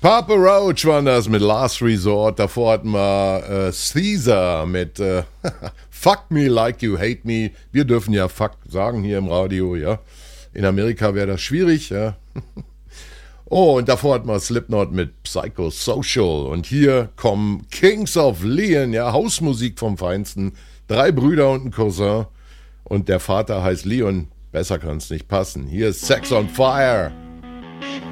Papa Roach waren das mit Last Resort. Davor hatten wir Caesar mit Fuck Me Like You Hate Me. Wir dürfen ja Fuck sagen hier im Radio, ja. In Amerika wäre das schwierig, ja. Oh, und davor hatten wir Slipknot mit Psychosocial. Und hier kommen Kings of Leon, ja, Hausmusik vom Feinsten. 3 Brüder und ein Cousin. Und der Vater heißt Leon. Besser kann es nicht passen. Hier ist Sex on Fire.